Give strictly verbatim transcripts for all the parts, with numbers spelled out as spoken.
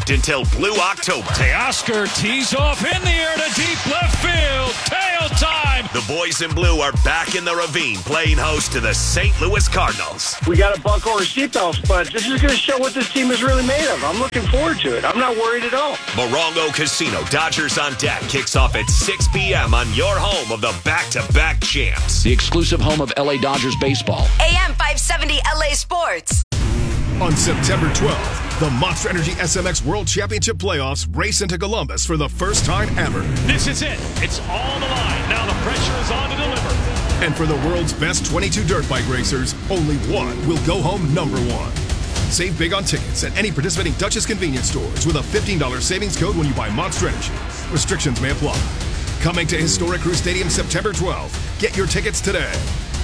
draft until Blue October. Teoscar tees off in the air to deep left field. Tail time. The boys in blue are back in the ravine playing host to the Saint Louis Cardinals. We got to buckle our seatbelts, but this is going to show what this team is really made of. I'm looking forward to it. I'm not worried at all. Morongo Casino, Dodgers on deck, kicks off at six p.m. on your home of the back-to-back champs. The exclusive home of L A Dodgers baseball. A M five seventy L A Sports. On September twelfth, the Monster Energy S M X World Championship Playoffs race into Columbus for the first time ever. This is it. It's all on the line. Now the pressure is on to deliver. And for the world's best twenty-two dirt bike racers, only one will go home number one. Save big on tickets at any participating Dutchess convenience stores with a fifteen dollars savings code when you buy Monster Energy. Restrictions may apply. Coming to Historic Crew Stadium September twelfth. Get your tickets today.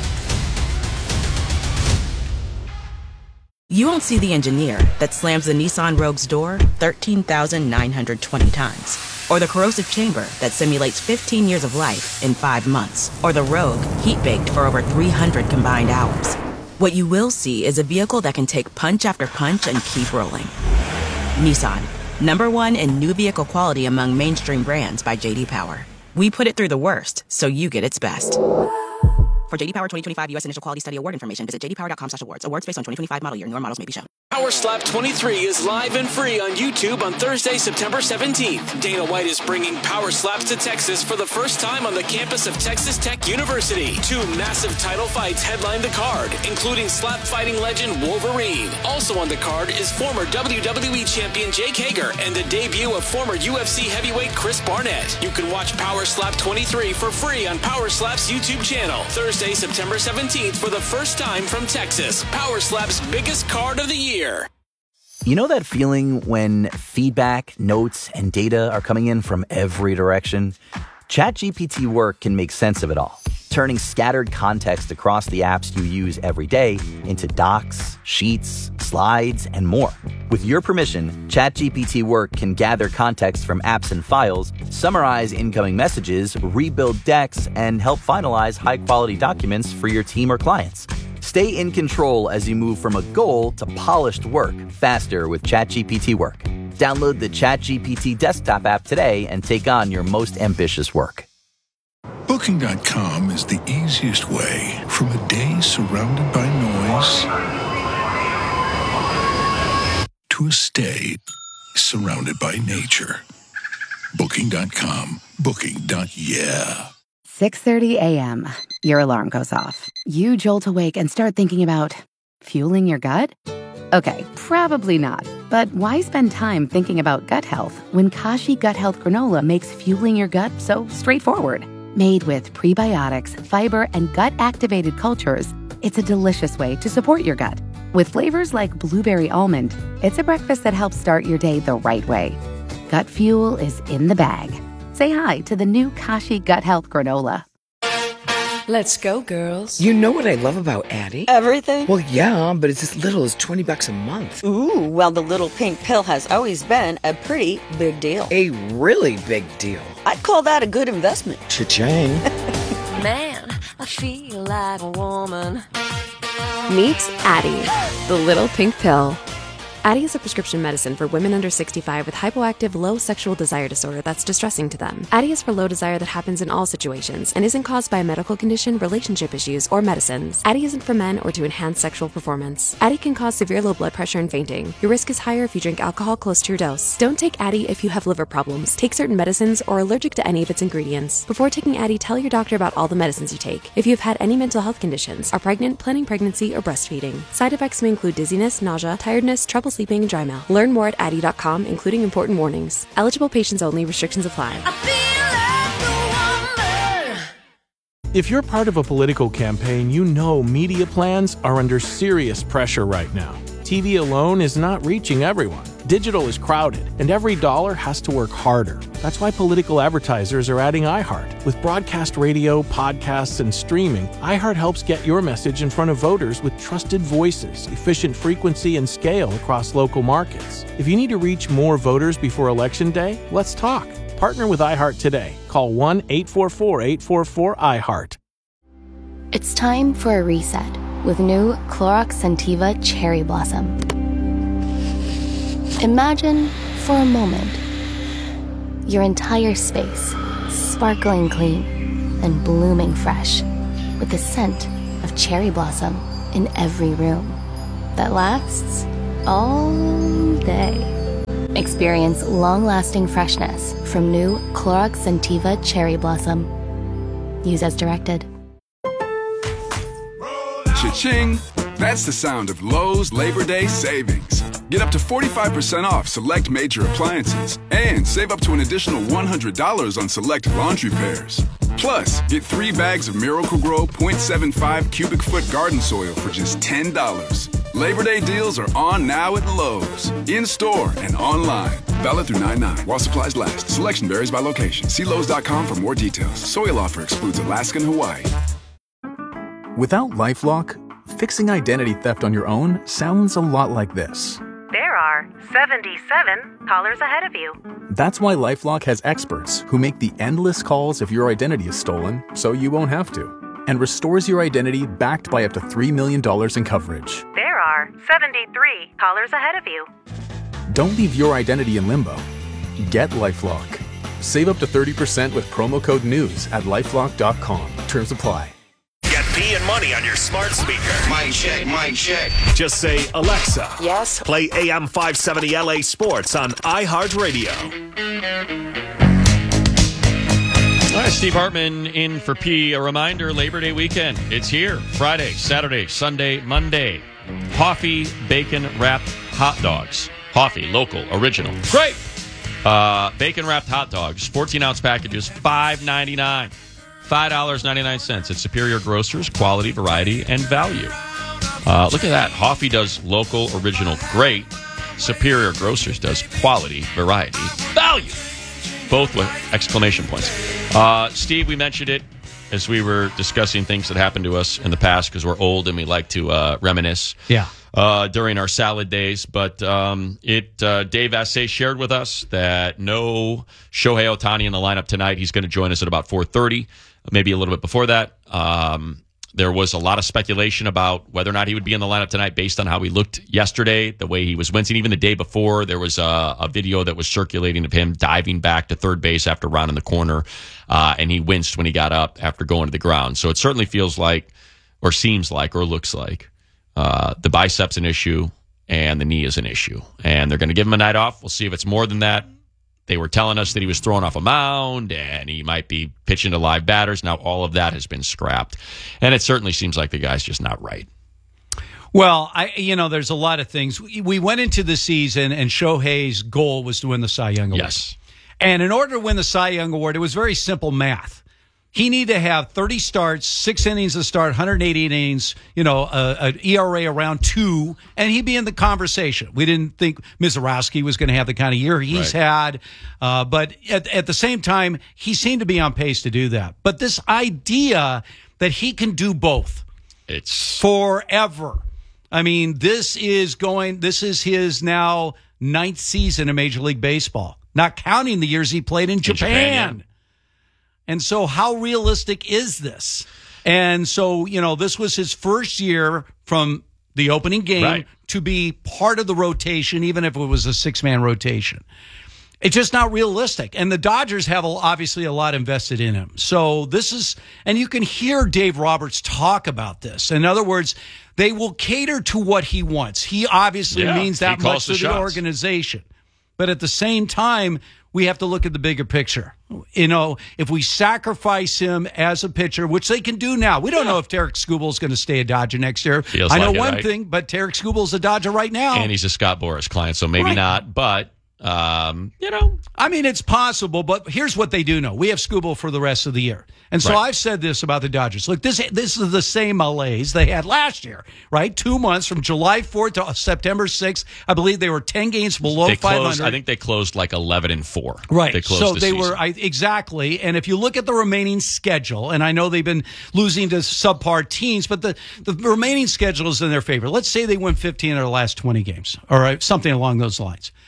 You won't see the engineer that slams the Nissan Rogue's door thirteen thousand nine hundred twenty times. Or the corrosive chamber that simulates fifteen years of life in five months. Or the Rogue heat-baked for over three hundred combined hours. What you will see is a vehicle that can take punch after punch and keep rolling. Nissan, number one in new vehicle quality among mainstream brands by J D Power. We put it through the worst, so you get its best. For J D Power twenty twenty-five U S Initial Quality Study Award information, visit j d power dot com slash awards. Awards based on twenty twenty-five model year. Newer models may be shown. Power Slap twenty-three is live and free on YouTube on Thursday, September seventeenth. Dana White is bringing Power Slaps to Texas for the first time on the campus of Texas Tech University. Two massive title fights headline the card, including slap fighting legend Wolverine. Also on the card is former W W E champion Jake Hager and the debut of former U F C heavyweight Chris Barnett. You can watch Power Slap twenty-three for free on Power Slap's YouTube channel. Thursday, September seventeenth for the first time from Texas. Power Slap's biggest card of the year. You know that feeling when feedback, notes, and data are coming in from every direction? ChatGPT Work can make sense of it all, turning scattered context across the apps you use every day into docs, sheets, slides, and more. With your permission, ChatGPT Work can gather context from apps and files, summarize incoming messages, rebuild decks, and help finalize high-quality documents for your team or clients. Stay in control as you move from a goal to polished work faster with ChatGPT Work. Download the ChatGPT desktop app today and take on your most ambitious work. Booking dot com is the easiest way from a day surrounded by noise to a stay surrounded by nature. Booking dot com. Booking. Yeah. six thirty a.m. Your alarm goes off. You jolt awake and start thinking about fueling your gut? Okay, probably not. But why spend time thinking about gut health when Kashi Gut Health Granola makes fueling your gut so straightforward? Made with prebiotics, fiber, and gut-activated cultures, it's a delicious way to support your gut. With flavors like blueberry almond, it's a breakfast that helps start your day the right way. Gut fuel is in the bag. Say hi to the new Kashi Gut Health Granola. Let's go, girls. You know what I love about Addie? Everything? Well, yeah, but it's as little as twenty bucks a month. Ooh, well, the little pink pill has always been a pretty big deal. A really big deal. I'd call that a good investment. Cha-ching. Man, I feel like a woman. Meet Addie, the little pink pill. Addie is a prescription medicine for women under sixty-five with hypoactive low sexual desire disorder that's distressing to them. Addie is for low desire that happens in all situations and isn't caused by a medical condition, relationship issues, or medicines. Addie isn't for men or to enhance sexual performance. Addie can cause severe low blood pressure and fainting. Your risk is higher if you drink alcohol close to your dose. Don't take Addie if you have liver problems, take certain medicines, or are allergic to any of its ingredients. Before taking Addie, tell your doctor about all the medicines you take. If you have had any mental health conditions, are pregnant, planning pregnancy, or breastfeeding. Side effects may include dizziness, nausea, tiredness, trouble sleeping, and dry mouth. Learn more at addie dot com, including important warnings. Eligible patients only. Restrictions apply. If you're part of a political campaign, you know media plans are under serious pressure right now. T V alone is not reaching everyone. Digital is crowded, and every dollar has to work harder. That's why political advertisers are adding iHeart. With broadcast radio, podcasts, and streaming, iHeart helps get your message in front of voters with trusted voices, efficient frequency, and scale across local markets. If you need to reach more voters before Election Day, let's talk. Partner with iHeart today. Call one eight four four, eight four four, iHeart. It's time for a reset with new Clorox Scentiva Cherry Blossom. Imagine for a moment, your entire space sparkling clean and blooming fresh with the scent of cherry blossom in every room that lasts all day. Experience long-lasting freshness from new Clorox Scentiva Cherry Blossom. Use as directed. Cha-ching! That's the sound of Lowe's Labor Day savings. Get up to forty-five percent off select major appliances and save up to an additional one hundred dollars on select laundry pairs. Plus, get three bags of Miracle-Gro point seven five cubic foot garden soil for just ten dollars. Labor Day deals are on now at Lowe's. In-store and online. Valid through nine nine while supplies last. Selection varies by location. See Lowe's dot com for more details. Soil offer excludes Alaska and Hawaii. Without LifeLock, fixing identity theft on your own sounds a lot like this. There are seventy-seven callers ahead of you. That's why LifeLock has experts who make the endless calls if your identity is stolen, so you won't have to, and restores your identity backed by up to three million dollars in coverage. There are seventy-three callers ahead of you. Don't leave your identity in limbo. Get LifeLock. Save up to thirty percent with promo code NEWS at lifelock dot com. Terms apply. Get P and Money on your smart speaker. Mic check, mic check. Just say, Alexa. Yes. Play A M five seventy L A Sports on iHeartRadio. All right, Steve Hartman in for P. A reminder, Labor Day weekend. It's here. Friday, Saturday, Sunday, Monday. Coffee, bacon, wrapped hot dogs. Coffee, local, original. Great! Uh, bacon wrapped hot dogs, fourteen ounce packages, five ninety-nine. five dollars and ninety-nine cents at Superior Grocers. Quality, variety, and value. Uh, look at that. Coffee does local, original, great. Superior Grocers does quality, variety, value. Both with exclamation points. Uh, Steve, we mentioned it as we were discussing things that happened to us in the past because we're old and we like to uh, reminisce. Yeah. Uh, during our salad days, but um, it uh, Dave Assay shared with us that no Shohei Ohtani in the lineup tonight. He's going to join us at about four thirty, maybe a little bit before that. Um, there was a lot of speculation about whether or not he would be in the lineup tonight based on how he looked yesterday, the way he was wincing. Even the day before, there was a, a video that was circulating of him diving back to third base after rounding the corner, uh, and he winced when he got up after going to the ground. So it certainly feels like, or seems like, or looks like, Uh, the bicep's an issue and the knee is an issue. And they're going to give him a night off. We'll see if it's more than that. They were telling us that he was thrown off a mound and he might be pitching to live batters. Now all of that has been scrapped. And it certainly seems like the guy's just not right. Well, I you know, there's a lot of things. We went into the season and Shohei's goal was to win the Cy Young Award. Yes. And in order to win the Cy Young Award, it was very simple math. He needed to have thirty starts, six innings to start, one hundred eighty innings, you know, an E R A around two, and he'd be in the conversation. We didn't think Mizorowski was going to have the kind of year he's right. had. Uh, but at, at the same time, he seemed to be on pace to do that. But this idea that he can do both it's forever. I mean, this is going, this is his now ninth season in Major League Baseball, not counting the years he played in Japan. In Japan yeah. And so how realistic is this? And so, you know, this was his first year from the opening game right. to be part of the rotation, even if it was a six-man rotation. It's just not realistic. And the Dodgers have obviously a lot invested in him. So this is, and you can hear Dave Roberts talk about this. In other words, they will cater to what he wants. He obviously yeah, means that much to the, the organization. But at the same time, we have to look at the bigger picture. You know, if we sacrifice him as a pitcher, which they can do now, we don't yeah. know if Tarek Skubal is going to stay a Dodger next year. Feels I know like it, one right? thing, but Tarek Skubal is a Dodger right now. And he's a Scott Boras client, so maybe right. not. But, um, you know. I mean, it's possible, but here's what they do know. We have Skubal for the rest of the year. And so right. I've said this about the Dodgers. Look, this this is the same malaise they had last year, right? Two months from July fourth to September sixth. I believe they were ten games below they five closed, hundred. I think they closed like eleven and four. Right. They closed so the they season. were I, exactly. And if you look at the remaining schedule, and I know they've been losing to subpar teams, but the, the remaining schedule is in their favor. Let's say they win fifteen of their last twenty games, all right, something along those lines.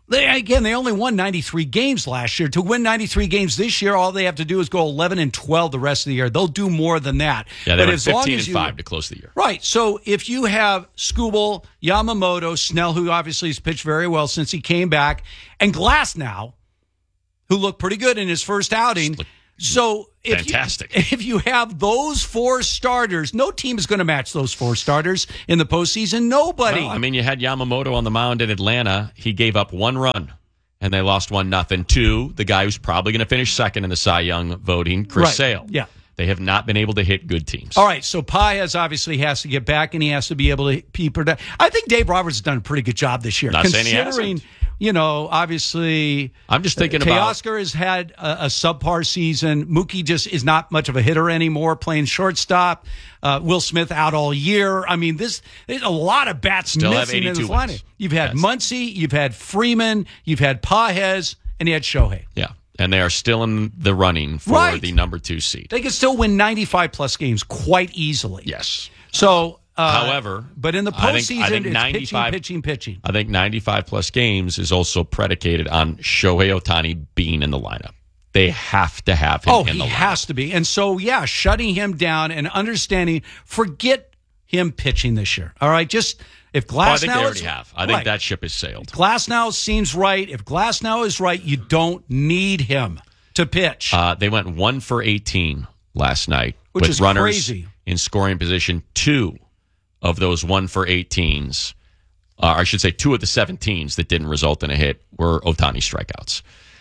They, again, they only won ninety-three games last year. To win ninety-three games this year, all they have to do is go eleven and twelve the rest of the year. They'll do more than that. Yeah, they but were as long fifteen as and you, five to close the year. Right. So if you have Skubal, Yamamoto, Snell, who obviously has pitched very well since he came back, and Glasnow, who looked pretty good in his first outing. So if fantastic. You, if you have those four starters, no team is going to match those four starters in the postseason. Nobody. Well, I mean, you had Yamamoto on the mound in Atlanta. He gave up one run, and they lost one nothing to the guy who's probably going to finish second in the Cy Young voting, Chris Right. Sale. Yeah. They have not been able to hit good teams. All right, so Paez obviously has to get back, and he has to be able to be productive. I think Dave Roberts has done a pretty good job this year. Not saying he considering, hasn't. You know, obviously, I'm just thinking uh, about Teoscar has had a, a subpar season. Mookie just is not much of a hitter anymore, playing shortstop. Uh, Will Smith out all year. I mean, this there's a lot of bats Still have missing in this eighty-two lineup. wins. You've had Yes. Muncy, you've had Freeman, you've had Paez, and you had Shohei. Yeah, and they are still in the running for Right. the number two seed. They can still win ninety-five plus games quite easily. Yes. So, uh, However, but in the I think- postseason, I think it's ninety-five pitching, pitching, pitching. I think ninety-five plus games is also predicated on Shohei Ohtani being in the lineup. They have to have him Oh, in he the lineup. has to be. And so, yeah, shutting him down and understanding, forget him pitching this year. All right, just if Oh, I Glass think now they already is, have. I think right. that ship has sailed. Glass now seems right. If Glass now is right, you don't need him to pitch. Uh, they went one for eighteen last night Which with is runners crazy. in scoring position. Two of those one for eighteens, uh, I should say two of the seventeens that didn't result in a hit were Ohtani strikeouts.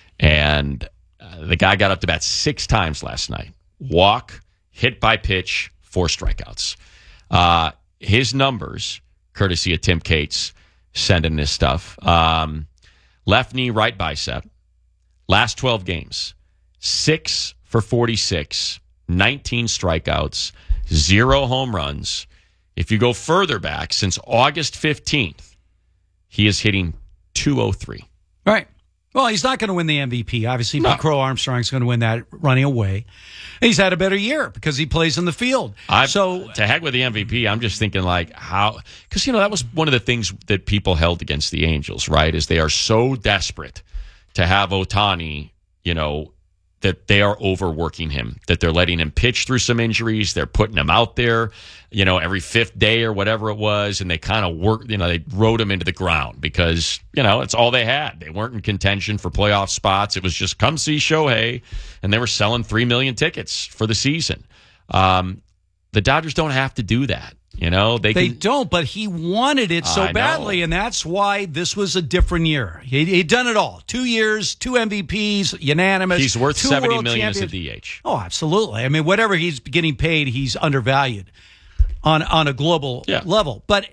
And uh, the guy got up to bat six times last night. Walk, hit by pitch, four strikeouts. Uh, his numbers, courtesy of Tim Cates, sending this stuff. Um, left knee, right bicep. Last twelve games, six for forty-six, nineteen strikeouts, zero home runs. If you go further back, since August fifteenth, he is hitting two oh three. Right. Well, he's not going to win the M V P. Obviously, No. Crow Armstrong's going to win that running away. He's had a better year because he plays in the field. I, so to heck with the M V P, I'm just thinking like how, because you know that was one of the things that people held against the Angels, right? Is they are so desperate to have Ohtani, you know, that they are overworking him, that they're letting him pitch through some injuries, they're putting him out there, you know, every fifth day or whatever it was, and they kind of work, you know, they rode him into the ground because, you know, it's all they had. They weren't in contention for playoff spots. It was just come see Shohei, and they were selling three million tickets for the season. Um, the Dodgers don't have to do that. You know, they They can, don't, but he wanted it so I know. badly, and that's why this was a different year. He, he'd done it all. Two years, two M V Ps, unanimous. he's worth two seventy world million as a champions. D H. Oh, absolutely. I mean, whatever he's getting paid, he's undervalued on on a global Yeah. level. But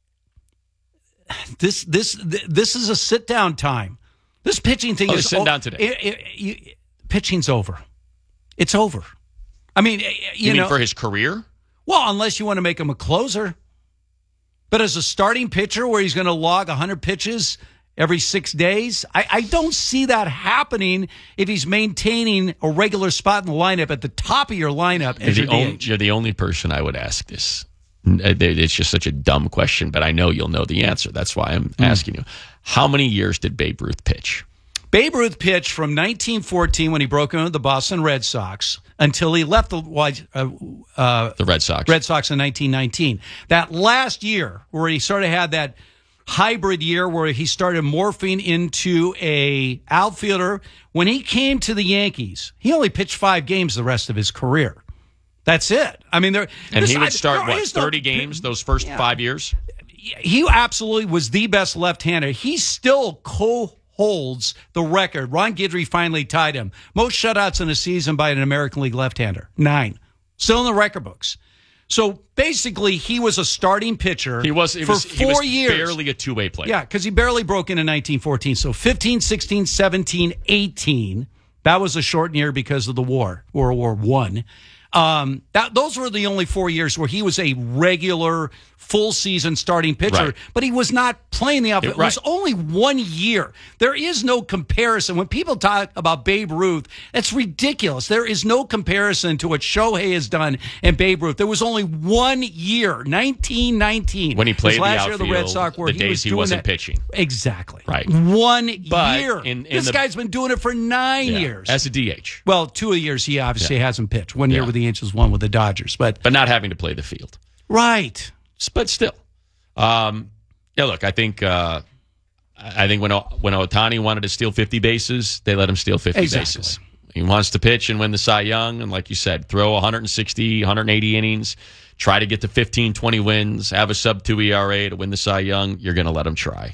this this this is a sit down time. This pitching thing Oh, they're is sitting o- down today. it- it- you- pitching's over. It's over. I mean, you, You, mean know, for his career? well, unless you want to make him a closer. But as a starting pitcher where he's going to log one hundred pitches every six days, I, I don't see that happening if he's maintaining a regular spot in the lineup at the top of your lineup You're as the, your only, D H. you're the only person I would ask this. It's just such a dumb question, but I know you'll know the answer. That's why I'm Hmm. asking you. How many years did Babe Ruth pitch? Babe Ruth pitched from nineteen fourteen when he broke into the Boston Red Sox until he left the White, uh, uh, The Red Sox. Red Sox in nineteen nineteen. That last year where he sort of had that hybrid year where he started morphing into a outfielder, when he came to the Yankees, he only pitched five games the rest of his career. That's it. I mean, there And this- he I- would start, there what, is no- thirty games those first Yeah. five years? He absolutely was the best left-hander. He still co-holds the record. Ron Guidry finally tied him. Most shutouts in a season by an American League left-hander. Nine. Still in the record books. So basically, he was a starting pitcher He was, he for was, four he was years. barely a two-way player. Yeah, because he barely broke in in nineteen fourteen. So fifteen, sixteen, seventeen, eighteen. That was a shortened year because of the war, World War One. Um, that those were the only four years where he was a regular full season starting pitcher, Right. but he was not playing the outfield. It- It was right. only one year. There is no comparison. When people talk about Babe Ruth, it's ridiculous. There is no comparison to what Shohei has done and Babe Ruth. There was only one year, nineteen nineteen. When he played His the last year of the Red outfield, Sox, where the he days was he doing wasn't that. pitching. Exactly. Right. One But year. in- in this the- guy's been doing it for nine Yeah, years. as a D H. Well, two of the years he obviously Yeah. hasn't pitched. One year Yeah. with the Angels, one with the Dodgers. But But not having to play the field. right. But still. Um, yeah, look, I think uh, I think when O- when Ohtani wanted to steal fifty bases, they let him steal fifty Exactly. bases. He wants to pitch and win the Cy Young, and like you said, throw one hundred sixty, one hundred eighty innings, try to get to fifteen, twenty wins, have a sub two E R A to win the Cy Young. You're going to let him try.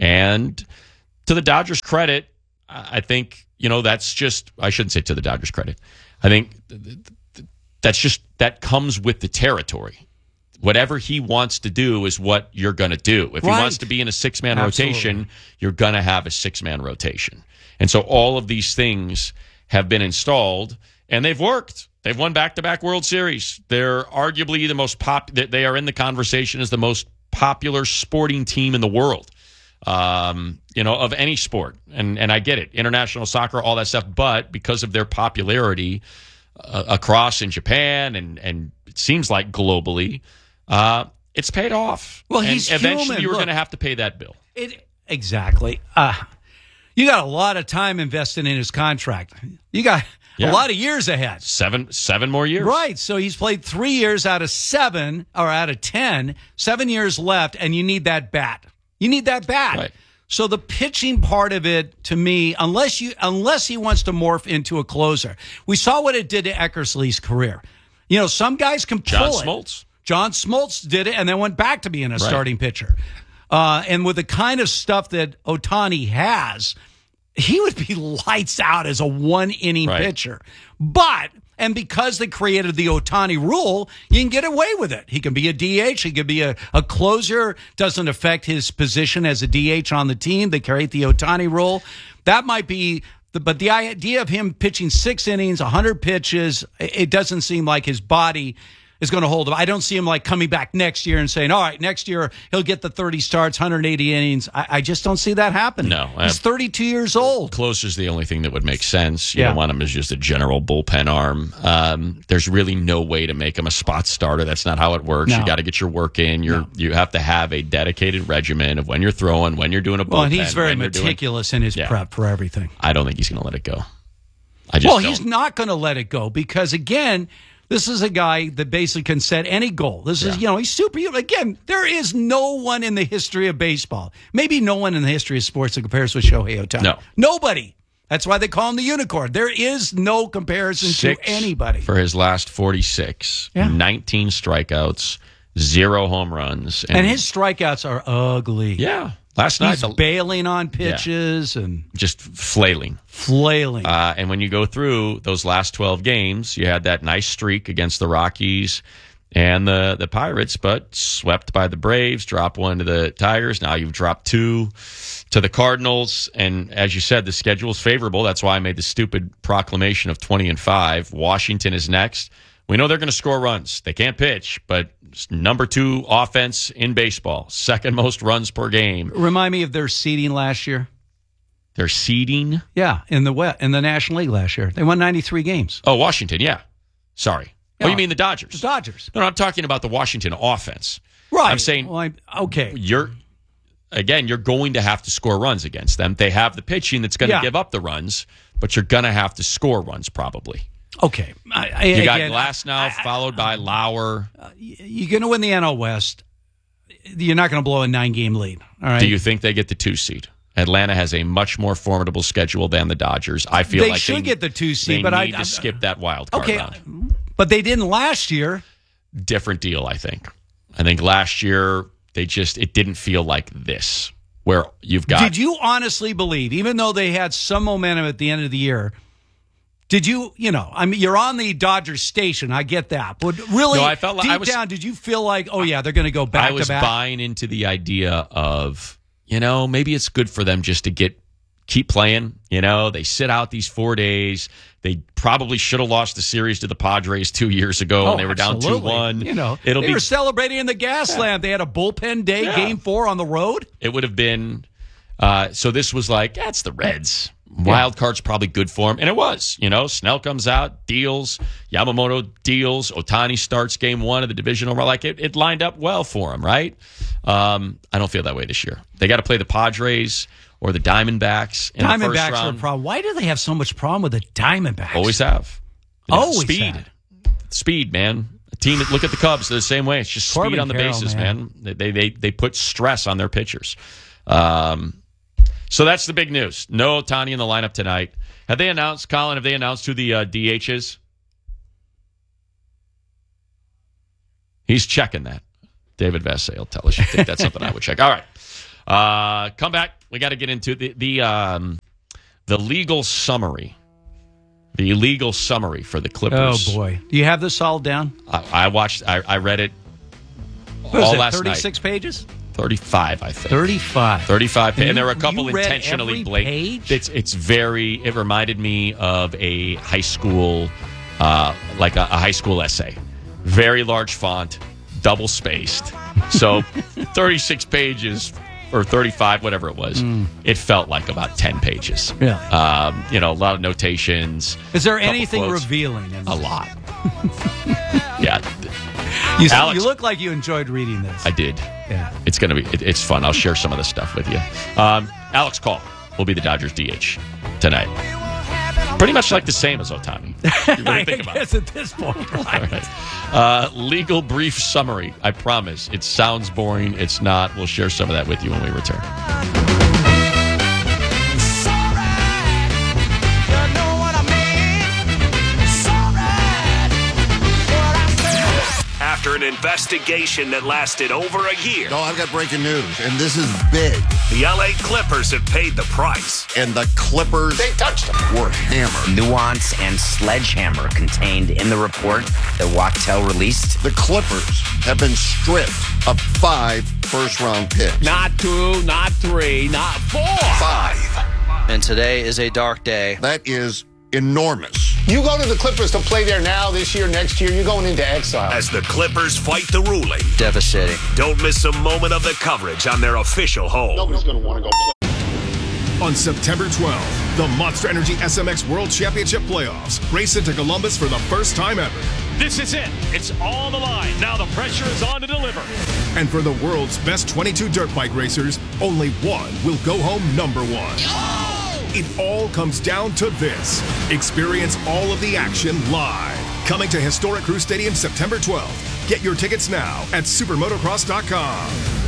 And to the Dodgers' credit, I I think, you know, that's just, I shouldn't say to the Dodgers' credit. I think th- th- th- that's just, that comes with the territory. Whatever he wants to do is what you're going to do. If Right. he wants to be in a six-man Absolutely. rotation, you're going to have a six-man rotation. And so all of these things have been installed, and they've worked. They've won back-to-back World Series. They're arguably the most pop. They are in the conversation as the most popular sporting team in the world, um, you know, of any sport. And and I get it, international soccer, all that stuff. But because of their popularity uh, across in Japan and and it seems like globally, uh, it's paid off. Well, And he's eventually human. you're Look. going to have to pay that bill. It, exactly. Uh, you got a lot of time invested in his contract. You got Yeah. a lot of years ahead. Seven seven more years. Right. So he's played three years out of seven or out of ten, seven years left, and you need that bat. You need that bat. Right. So the pitching part of it, to me, unless you unless he wants to morph into a closer, we saw what it did to Eckersley's career. You know, some guys can pull John it. Smoltz. John Smoltz did it and then went back to being a Right. starting pitcher. Uh, and with the kind of stuff that Ohtani has, he would be lights out as a one inning Right. pitcher. But, and because they created the Ohtani rule, you can get away with it. He can be a D H. He can be a, a closer. Doesn't affect his position as a D H on the team. They create the Ohtani rule. That might be, the, but the idea of him pitching six innings, one hundred pitches, it it doesn't seem like his body is going to hold him. I don't see him like coming back next year and saying, all right, next year he'll get the thirty starts, one hundred eighty innings. I, I just don't see that happening. No, He's uh, thirty-two years old. Closer's the only thing that would make sense. You Yeah. don't want him as just a general bullpen arm. Um, there's really no way to make him a spot starter. That's not how it works. No. You got to get your work in. You're No. you have to have a dedicated regimen of when you're throwing, when you're doing a bullpen. Well, and he's very when you're doing- meticulous in his Yeah. prep for everything. I don't think he's going to let it go. I just Well, don't. he's not going to let it go because, again, this is a guy that basically can set any goal. This is, Yeah. you know, he's superhuman. Again, there is no one in the history of baseball, maybe no one in the history of sports that compares with Shohei Ohtani. No. Nobody. That's why they call him the unicorn. There is no comparison Six to anybody. for his last forty-six. Yeah. nineteen strikeouts, zero home runs. And his strikeouts are ugly. Yeah. Last night, He's the- bailing on pitches and just flailing. flailing. Uh, and when you go through those last twelve games, you had that nice streak against the Rockies and the, the Pirates, but swept by the Braves, drop one to the Tigers. Now you've dropped two to the Cardinals. And as you said, the schedule is favorable. That's why I made the stupid proclamation of twenty and five. Washington is next. We know they're going to score runs. They can't pitch, but number two offense in baseball, second most runs per game. Remind me of their seeding last year. Their seeding? Yeah, in the West, in the National League last year. They won ninety-three games. Oh, Washington, yeah. Sorry. Oh, Yeah. you mean the Dodgers? The Dodgers. No, no, I'm talking about the Washington offense. Right. I'm saying, Well, I- okay. you're again, you're going to have to score runs against them. They have the pitching that's going to Yeah. give up the runs, but you're going to have to score runs probably. Okay. I, I, You got again, Glass now, followed by Lauer. You're going to win the N L West. You're not going to blow a nine-game lead. All right. Do you think they get the two seed? Atlanta has a much more formidable schedule than the Dodgers. I feel They like should they get the two seed, they but I- need I- to skip that wild card Okay, round. but they didn't last year. Different deal, I think. I think last year they just it didn't feel like this, where you've got. Did you honestly believe, even though they had some momentum at the end of the year, did you, you know, I mean, you're on the Dodgers station. I get that. But really, No, I felt like deep I was- down, did you feel like, oh, yeah, they're going to go back I was to back? buying into the idea of, you know, maybe it's good for them just to get keep playing. You know, they sit out these four days. They probably should have lost the series to the Padres two years ago oh, when they were down absolutely. two one. You know, It'll they be, were celebrating in the Gaslamp. They had a bullpen day, Yeah. game four on the road. It would have been, uh, so this was like, that's the Reds. Wild card's probably good for him. And it was. You know, Snell comes out, deals. Yamamoto deals. Ohtani starts game one of the divisional. Like, it, it lined up well for him, right? Um, I don't feel that way this year. They got to play the Padres or the Diamondbacks in the first Diamondbacks round. are a problem. Why do they have so much problem with the Diamondbacks? Always have. You know, Always speed. have. Speed, man. A team, look at the Cubs. They're the same way. It's just Corbin speed on the Carroll, bases, man. man. They, they they put stress on their pitchers. Um, so that's the big news. No Ohtani in the lineup tonight. Have they announced, Colin, have they announced who the uh, D H is? He's checking that. David Vassay will tell us. You think that's something I would check. All right. Uh, come back. We got to get into the the um, the legal summary. The legal summary for the Clippers. Oh, boy. Do you have this all down? I, I watched, I, I read it What was all it, last thirty-six night. pages? thirty-five, I think. thirty-five. thirty-five. And And, there you- were a couple you read intentionally every blatant. page? It's, it's very, it reminded me of a high school, uh, like a, a high school essay. Very large font, double spaced. So thirty-six pages or thirty-five, whatever it was. Mm. It felt like about ten pages. Really? Um, you know, a lot of notations. Is there couple anything quotes. revealing in A this? lot. Yeah. You, Alex- you look like you enjoyed reading this. I did. Yeah. It's going to be, it, it's fun. I'll share some of the stuff with you. Um, Alex Call will be the Dodgers D H tonight. Pretty much like the same as Ohtani. You really think about guess it. at this point. All right. Uh, legal brief summary. I promise. It sounds boring. It's not. We'll share some of that with you when we return. After an investigation that lasted over a year, Oh, I've got breaking news, and this is big. the L A Clippers have paid the price. And the Clippers, they touched them, were hammered. Nuance and sledgehammer contained in the report that Wachtell released. The Clippers have been stripped of five first-round picks. Not two, not three, not four. Five. And today is a dark day. That is enormous. You go to the Clippers to play there now, this year, next year, you're going into exile. As the Clippers fight the ruling. Devastating. Don't miss a moment of the coverage on their official home. Nobody's going to want to go play. On September twelfth, the Monster Energy S M X World Championship Playoffs race into Columbus for the first time ever. This is it. It's on the line. Now the pressure is on to deliver. And for the world's best twenty-two dirt bike racers, only one will go home number one. It all comes down to this. Experience all of the action live. Coming to Historic Crew Stadium September twelfth. Get your tickets now at supermotocross dot com.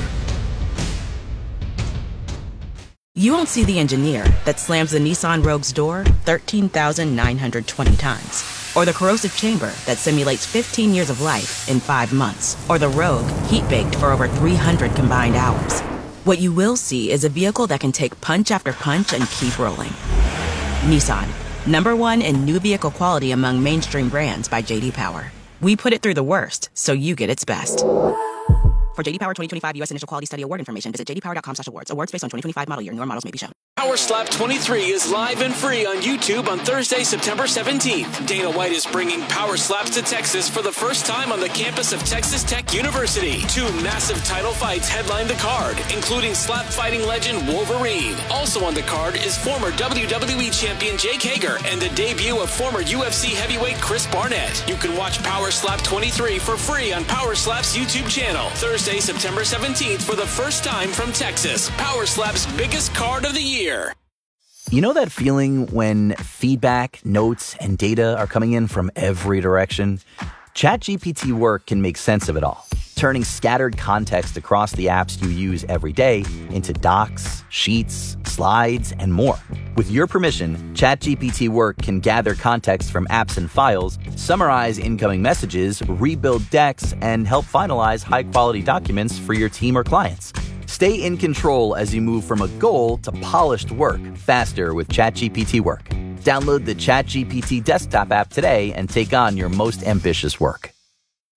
You won't see the engineer that slams the Nissan Rogue's door thirteen thousand nine hundred twenty times. Or the corrosive chamber that simulates fifteen years of life in five months. Or the Rogue heat-baked for over three hundred combined hours. What you will see is a vehicle that can take punch after punch and keep rolling. Nissan, number one in new vehicle quality among mainstream brands by J D Power. We put it through the worst, so you get its best. For J D Power twenty twenty-five U S Initial Quality Study Award information, visit j d power dot com slash awards. Awards based on twenty twenty-five model year. Newer models may be shown. Power Slap twenty-three is live and free on YouTube on Thursday, September seventeenth. Dana White is bringing Power Slaps to Texas for the first time on the campus of Texas Tech University. Two massive title fights headline the card, including slap fighting legend Wolverine. Also on the card is former W W E champion Jake Hager and the debut of former U F C heavyweight Chris Barnett. You can watch Power Slap twenty-three for free on Power Slap's YouTube channel. Thursday, September seventeenth for the first time from Texas. Power Slap's biggest card of the year. You know that feeling when feedback, notes, and data are coming in from every direction? ChatGPT Work can make sense of it all, turning scattered context across the apps you use every day into docs, sheets, slides, and more. With your permission, ChatGPT Work can gather context from apps and files, summarize incoming messages, rebuild decks, and help finalize high-quality documents for your team or clients. Stay in control as you move from a goal to polished work faster with ChatGPT Work. Download the ChatGPT desktop app today and take on your most ambitious work.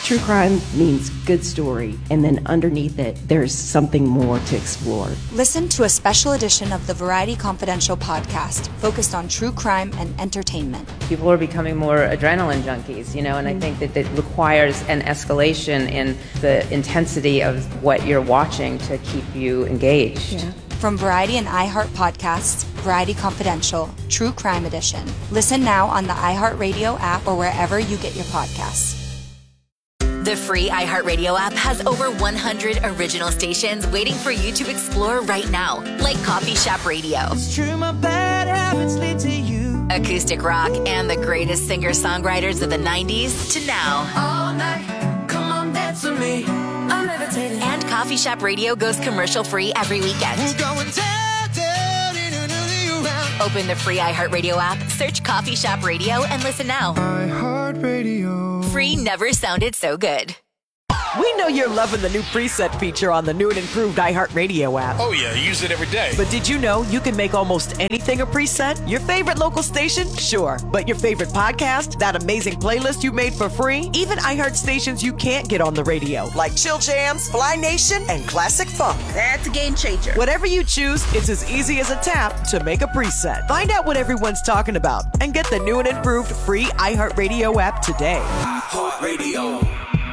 True crime means good story, and then underneath it, there's something more to explore. Listen to a special edition of the Variety Confidential podcast focused on true crime and entertainment. People are becoming more adrenaline junkies, you know, and I think that it requires an escalation in the intensity of what you're watching to keep you engaged. Yeah. From Variety and iHeart Podcasts, Variety Confidential, True Crime Edition. Listen now on the iHeartRadio app or wherever you get your podcasts. The free iHeartRadio app has over one hundred original stations waiting for you to explore right now, like Coffee Shop Radio, It's true, my bad habits lead to you. acoustic rock, and the greatest singer-songwriters of the nineties to now. All night, come on, dance with me. I'm levitating. And Coffee Shop Radio goes commercial-free every weekend. We're going down, down, in another round. Open the free iHeartRadio app, search Coffee Shop Radio, and listen now. iHeartRadio. Free never sounded so good. We know you're loving the new preset feature on the new and improved iHeartRadio app. Oh, yeah, I use it every day. But did you know you can make almost anything a preset? Your favorite local station? Sure. But your favorite podcast? That amazing playlist you made for free? Even iHeart stations you can't get on the radio, like Chill Jams, Fly Nation, and Classic Funk. That's a game changer. Whatever you choose, it's as easy as a tap to make a preset. Find out what everyone's talking about and get the new and improved free iHeartRadio app today. iHeartRadio.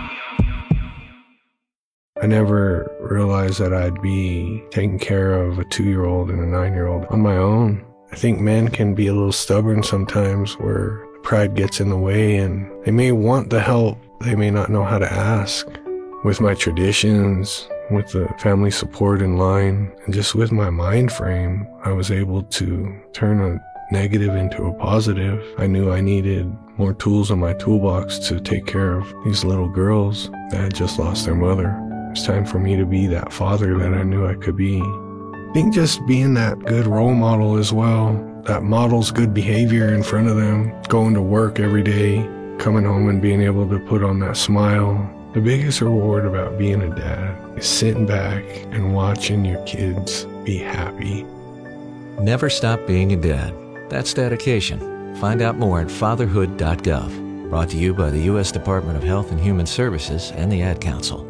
I never realized that I'd be taking care of a two-year-old and a nine-year-old on my own. I think men can be a little stubborn sometimes where pride gets in the way and they may want the help, they may not know how to ask. With my traditions, with the family support in line, and just with my mind frame, I was able to turn a negative into a positive. I knew I needed more tools in my toolbox to take care of these little girls that had just lost their mother. It's time for me to be that father that I knew I could be. I think just being that good role model as well, that models good behavior in front of them, going to work every day, coming home and being able to put on that smile. The biggest reward about being a dad is sitting back and watching your kids be happy. Never stop being a dad. That's dedication. Find out more at fatherhood dot gov. Brought to you by the U S Department of Health and Human Services and the Ad Council.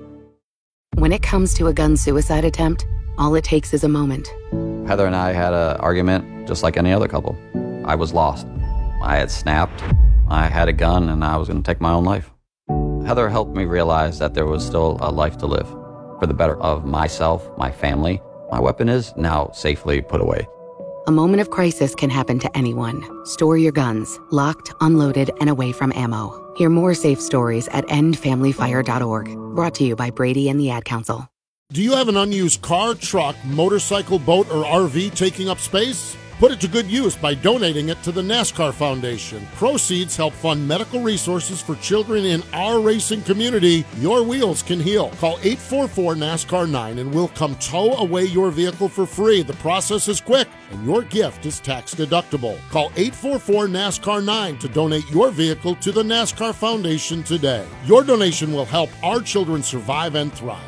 When it comes to a gun suicide attempt, all it takes is a moment. Heather and I had an argument just like any other couple. I was lost. I had snapped. I had a gun and I was going to take my own life. Heather helped me realize that there was still a life to live for the better of myself, my family. My weapon is now safely put away. A moment of crisis can happen to anyone. Store your guns, locked, unloaded, and away from ammo. Hear more safe stories at end family fire dot org. Brought to you by Brady and the Ad Council. Do you have an unused car, truck, motorcycle, boat, or R V taking up space? Put it to good use by donating it to the NASCAR Foundation. Proceeds help fund medical resources for children in our racing community. Your wheels can heal. Call eight four four NASCAR nine and we'll come tow away your vehicle for free. The process is quick and your gift is tax deductible. Call eight four four NASCAR nine to donate your vehicle to the NASCAR Foundation today. Your donation will help our children survive and thrive.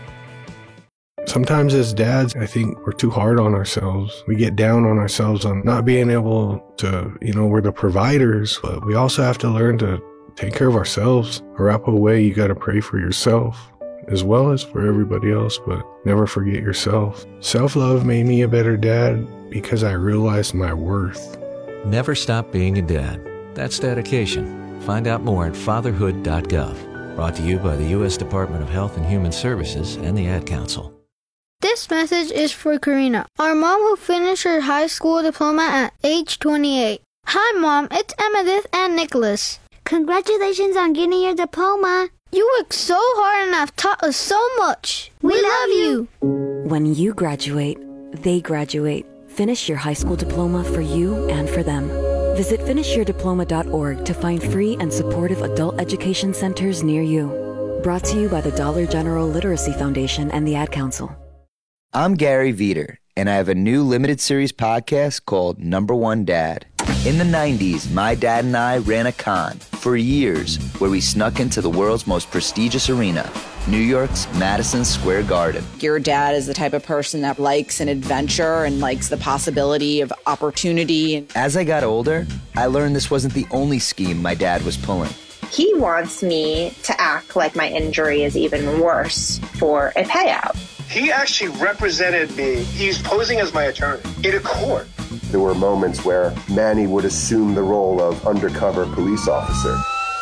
Sometimes as dads, I think we're too hard on ourselves. We get down on ourselves on not being able to, you know, we're the providers, but we also have to learn to take care of ourselves. A rap away, you got to pray for yourself as well as for everybody else, but never forget yourself. Self-love made me a better dad because I realized my worth. Never stop being a dad. That's dedication. Find out more at fatherhood dot gov. Brought to you by the U S Department of Health and Human Services and the Ad Council. This message is for Karina, our mom who finished her high school diploma at age twenty-eight. Hi, Mom. It's Emmettith and Nicholas. Congratulations on getting your diploma. You worked so hard and have taught us so much. We, we love you. When you graduate, they graduate. Finish your high school diploma for you and for them. Visit finish your diploma dot org to find free and supportive adult education centers near you. Brought to you by the Dollar General Literacy Foundation and the Ad Council. I'm Gary Veter, and I have a new limited series podcast called Number One Dad. In the nineties, my dad and I ran a con for years where we snuck into the world's most prestigious arena, New York's Madison Square Garden. Your dad is the type of person that likes an adventure and likes the possibility of opportunity. As I got older, I learned this wasn't the only scheme my dad was pulling. he wants me to act like my injury is even worse for a payout. He actually represented me. He's posing as my attorney in a court. There were moments where Manny would assume the role of undercover police officer.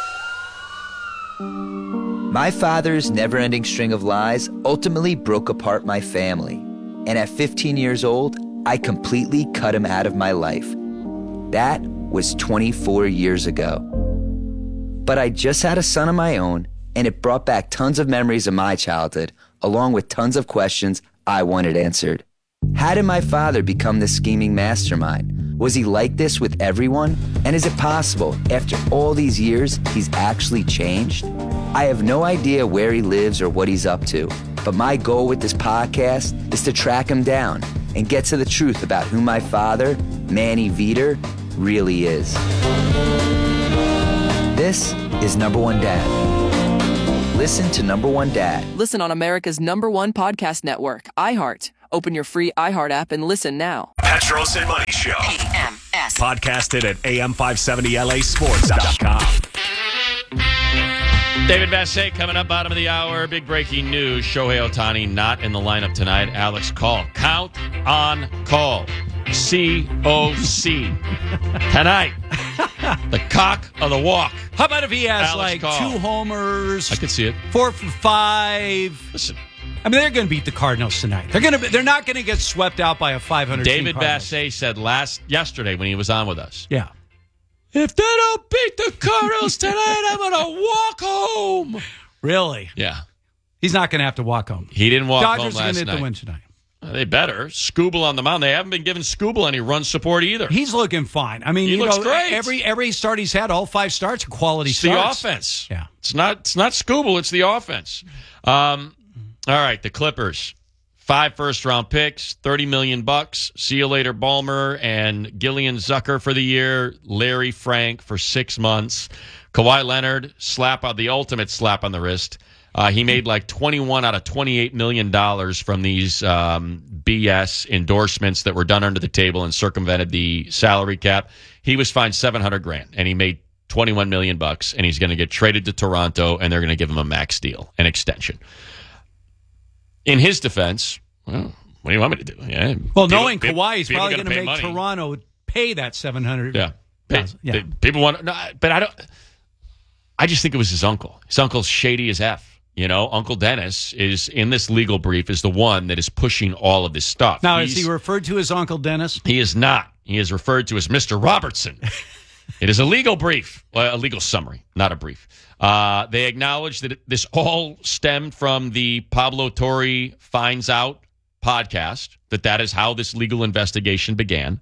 My father's never-ending string of lies ultimately broke apart my family. And at fifteen years old, I completely cut him out of my life. That was twenty-four years ago. But I just had a son of my own, and it brought back tons of memories of my childhood, along with tons of questions I wanted answered. How did my father become this scheming mastermind? Was he like this with everyone? And is it possible, after all these years, he's actually changed? I have no idea where he lives or what he's up to, but my goal with this podcast is to track him down and get to the truth about who my father, Manny Veter, really is. This is Number One Dad. Listen to Number One Dad. Listen on America's number one podcast network, iHeart. Open your free iHeart app and listen now. Petros and Money Show. P M S. Podcasted at A M five seventy L A sports dot com. David Vassegh coming up, bottom of the hour. Big breaking news. Shohei Ohtani not in the lineup tonight. Alex Call. Count on Call. C O C. Tonight. The cock of the walk. How about if he has Alex like Call. two homers? I could see it. Four for five. Listen. I mean, they're going to beat the Cardinals tonight. They're going to. They're not going to get swept out by a five hundred. David Vassegh said last yesterday when he was on with us. Yeah. If they don't beat the Cardinals tonight, I'm going to walk home. Really? Yeah. He's not going to have to walk home. He didn't walk Dodgers home last are going to get night. the win tonight. Uh, they better. Skubal on the mound. They haven't been giving Skubal any run support either. He's looking fine. I mean, He you looks know, great. every every start he's had, all five starts are quality It's starts. the offense. Yeah. It's not It's not Skubal. It's the offense. Um, all right, the Clippers. Five first-round picks, thirty million bucks. See you later, Ballmer and Gillian Zucker for the year. Larry Frank for six months. Kawhi Leonard, slap on the ultimate slap on the wrist. Uh, he made like twenty-one out of twenty-eight million dollars from these um, B S endorsements that were done under the table and circumvented the salary cap. He was fined seven hundred grand, and he made twenty-one million bucks. And he's going to get traded to Toronto, and they're going to give him a max deal, an extension. In his defense, well, what do you want me to do? Yeah, Well, people- knowing people- Kawhi is people probably gotta going to pay make money. Toronto pay that seven hundred. Yeah. Pay- yeah. pay- People want, no, but I don't. I just think it was his uncle. His uncle's shady as F. You know, Uncle Dennis is in this legal brief is the one that is pushing all of this stuff. Now, He's- is he referred to as Uncle Dennis? He is not. He is referred to as Mister Robertson. It is a legal brief, well, a legal summary, not a brief. Uh, they acknowledge that it, this all stemmed from the Pablo Torre Finds Out podcast, that that is how this legal investigation began.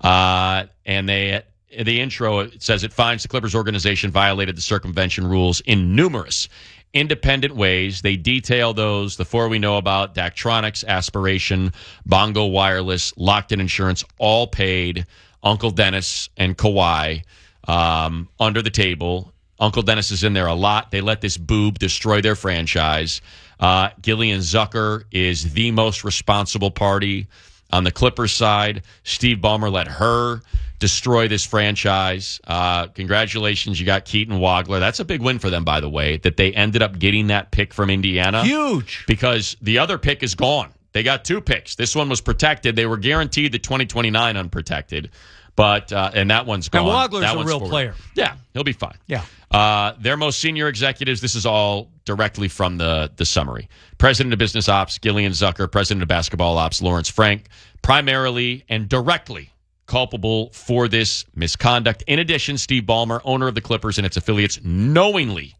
Uh, and they, the intro, it says it finds the Clippers organization violated the circumvention rules in numerous independent ways. They detail those, the four we know about: Daktronics, Aspiration, Bongo Wireless, Locked In Insurance, all paid Uncle Dennis and Kawhi um, under the table. Uncle Dennis is in there a lot. They let this boob destroy their franchise. Uh, Gillian Zucker is the most responsible party on the Clippers side. Steve Ballmer let her destroy this franchise. Uh, congratulations, you got Keaton Wagler. That's a big win for them, by the way, that they ended up getting that pick from Indiana. Huge. Because the other pick is gone. They got two picks. This one was protected. They were guaranteed the twenty twenty-nine unprotected. But uh, and that one's gone. And Wagler's that a one's real forward. player. Yeah, he'll be fine. Yeah. Uh, their most senior executives, this is all directly from the, the summary. President of Business Ops, Gillian Zucker. President of Basketball Ops, Lawrence Frank. Primarily and directly culpable for this misconduct. In addition, Steve Ballmer, owner of the Clippers and its affiliates, knowingly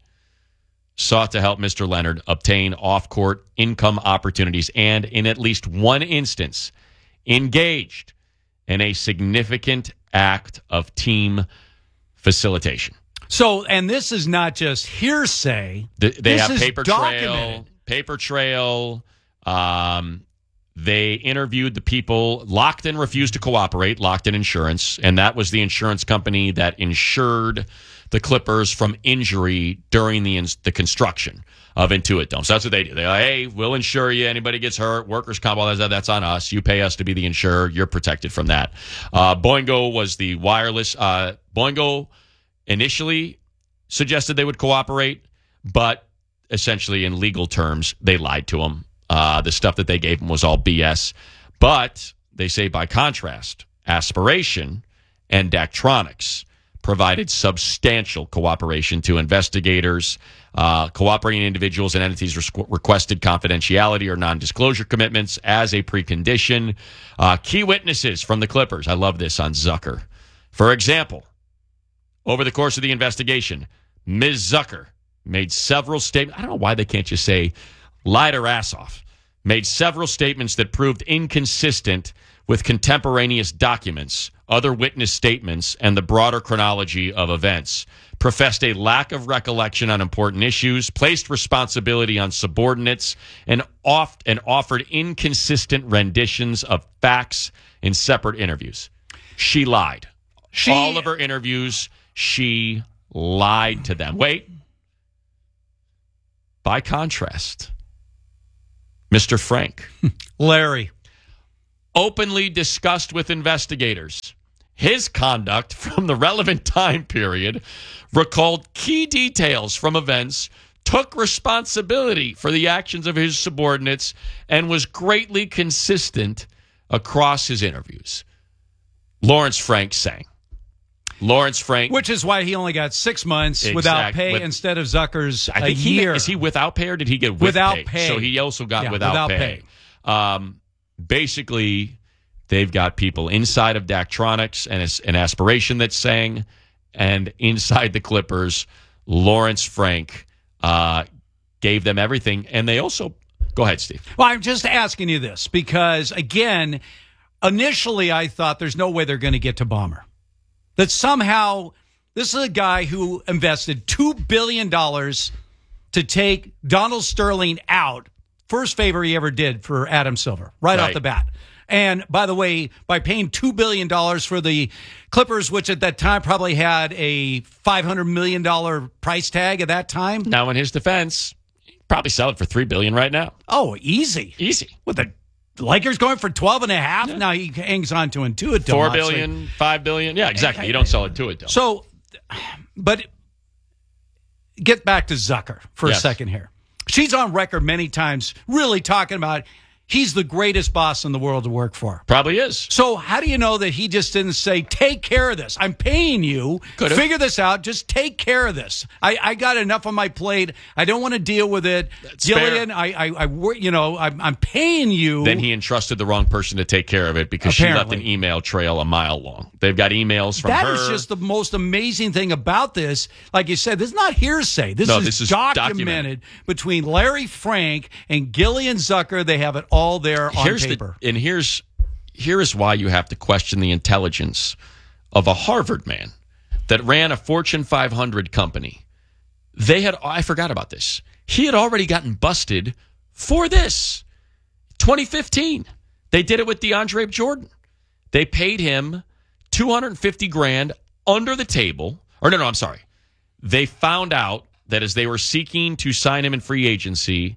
sought to help Mister Leonard obtain off-court income opportunities and, in at least one instance, engaged in a significant act of team facilitation. So, and this is not just hearsay. Th- They this have is paper documented. trail, paper trail. Um, they interviewed the people. Lockton refused to cooperate. Lockton Insurance, and that was the insurance company that insured the Clippers from injury during the ins- the construction of Intuit Dome. So that's what they do. They're like, hey, we'll insure you. Anybody gets hurt, workers' comp, all that, that's on us. You pay us to be the insurer. You're protected from that. Uh, Boingo was the wireless. Uh, Boingo initially suggested they would cooperate, but essentially in legal terms, they lied to him. Uh, the stuff that they gave him was all B S. But they say, by contrast, Aspiration and Daktronics provided substantial cooperation to investigators. Uh, cooperating individuals and entities re- requested confidentiality or non-disclosure commitments as a precondition. Uh, key witnesses from the Clippers. I love this on Zucker. For example, over the course of the investigation, Miz Zucker made several statements. I don't know why they can't just say lied her ass off. Made several statements that proved inconsistent with contemporaneous documents, other witness statements, and the broader chronology of events. Professed a lack of recollection on important issues, placed responsibility on subordinates, and, oft, and offered inconsistent renditions of facts in separate interviews. She lied. She, All of her interviews, she lied to them. Wait. By contrast, Mister Frank. Larry. Openly discussed with investigators his conduct from the relevant time period, recalled key details from events, took responsibility for the actions of his subordinates, and was greatly consistent across his interviews. Lawrence Frank sang. Lawrence Frank. Which is why he only got six months Exact, without pay with, instead of Zucker's I think a he, year. Is he without pay or did he get with without pay? pay? So he also got yeah, without, without pay. pay. Um, basically, they've got people inside of Daktronics and an Aspiration that sang, and inside the Clippers, Lawrence Frank uh, gave them everything. And they also... Go ahead, Steve. Well, I'm just asking you this because, again, initially I thought there's no way they're going to get to Ballmer. That somehow this is a guy who invested two billion dollars to take Donald Sterling out. First favor he ever did for Adam Silver, right, right. off the bat. And by the way, by paying two billion dollars for the Clippers, which at that time probably had a five hundred million dollars price tag at that time. Now, in his defense, he'd probably sell it for three billion dollars right now. Oh, easy. Easy. With the Lakers going for twelve and a half. Yeah. Now he hangs on to Intuit. Four billion dollars, five billion dollars. Yeah, exactly. You don't sell Intuit, though. So, but get back to Zucker for yes. a second here. She's on record many times really talking about he's the greatest boss in the world to work for. Probably is. So how do you know that he just didn't say, take care of this? I'm paying you. Could've. Figure this out. Just take care of this. I, I got enough on my plate. I don't want to deal with it. That's Gillian, fair. I, I, I, you know, I'm, I'm paying you. Then he entrusted the wrong person to take care of it because Apparently. she left an email trail a mile long. They've got emails from that her. That is just the most amazing thing about this. Like you said, this is not hearsay. This, no, is, this is documented, documented between Larry Frank and Gillian Zucker. They have it all there on Here's paper. The, and here's here is why you have to question the intelligence of a Harvard man that ran a Fortune five hundred company. They had, I forgot about this. He had already gotten busted for this. twenty fifteen. They did it with DeAndre Jordan. They paid him two hundred fifty grand under the table. Or no, no, I'm sorry. They found out that as they were seeking to sign him in free agency,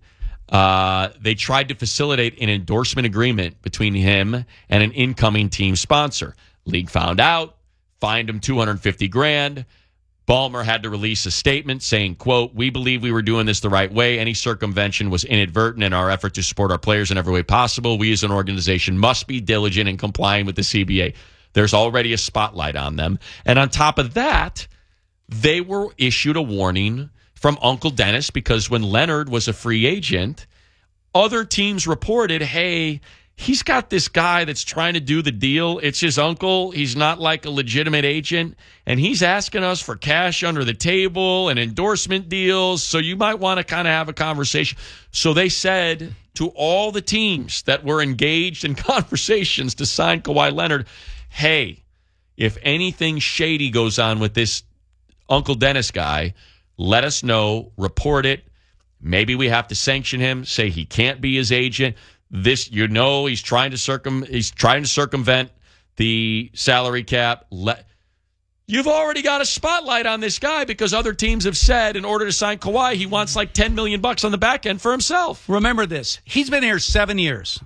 Uh, they tried to facilitate an endorsement agreement between him and an incoming team sponsor. League found out, fined him two hundred fifty grand. Ballmer had to release a statement saying, quote, "We believe we were doing this the right way. Any circumvention was inadvertent in our effort to support our players in every way possible. We as an organization must be diligent in complying with the C B A." There's already a spotlight on them. And on top of that, they were issued a warning from Uncle Dennis because when Leonard was a free agent, other teams reported, hey, he's got this guy that's trying to do the deal. It's his uncle. He's not like a legitimate agent, and he's asking us for cash under the table and endorsement deals, so you might want to kind of have a conversation. So they said to all the teams that were engaged in conversations to sign Kawhi Leonard, hey, if anything shady goes on with this Uncle Dennis guy, let us know, report it. Maybe we have to sanction him, say he can't be his agent. This, you know, he's trying to circum he's trying to circumvent the salary cap. Let You've already got a spotlight on this guy because other teams have said in order to sign Kawhi, he wants like ten million bucks on the back end for himself. Remember this. He's been here seven years.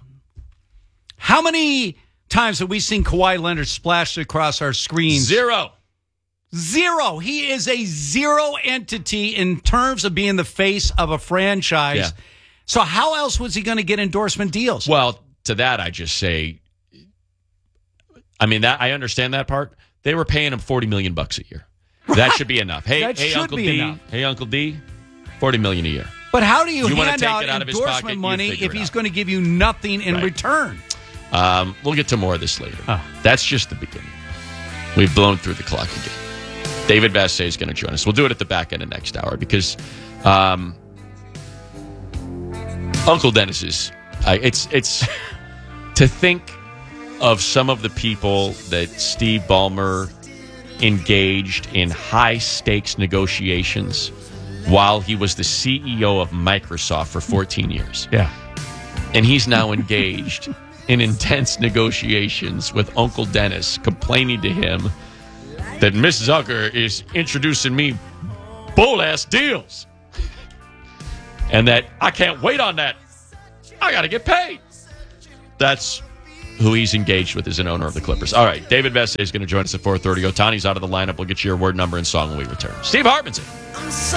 How many times have we seen Kawhi Leonard splashed across our screens? Zero. Zero. He is a zero entity in terms of being the face of a franchise. Yeah. So how else was he going to get endorsement deals? Well, to that, I just say, I mean, that I understand that part. They were paying him forty million bucks a year. That should be enough. Hey, That hey, should Uncle be D. enough. Hey, Uncle D. Forty million a year. But how do you, You wanna hand take out, it out of his pocket, endorsement you money figure if it he's out. going to give you nothing in Right. return? Um, we'll get to more of this later. Oh. That's just the beginning. We've blown through the clock again. David Vassegh is going to join us. We'll do it at the back end of next hour because um, Uncle Dennis is. I it's it's to think of some of the people that Steve Ballmer engaged in high stakes negotiations while he was the C E O of Microsoft for fourteen years. Yeah. And he's now engaged in intense negotiations with Uncle Dennis, complaining to him that Missus Zucker is introducing me bull-ass deals. And that I can't wait on that. I got to get paid. That's who he's engaged with as an owner of the Clippers. All right, David Vassegh is going to join us at four thirty. Otani's out of the lineup. We'll get you your word number and song when we return. Steve Hartman's in.